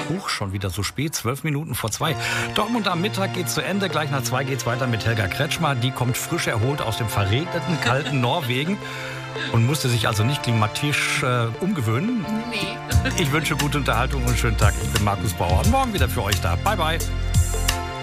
Huch, schon wieder so spät, 12 Minuten vor 2. Dortmund am Mittag geht zu Ende, gleich nach 2 geht's weiter mit Helga Kretschmer. Die kommt frisch erholt aus dem verregneten, kalten Norwegen und musste sich also nicht klimatisch umgewöhnen. Nee. Ich wünsche gute Unterhaltung und einen schönen Tag. Ich bin Markus Bauer und morgen wieder für euch da. Bye, bye.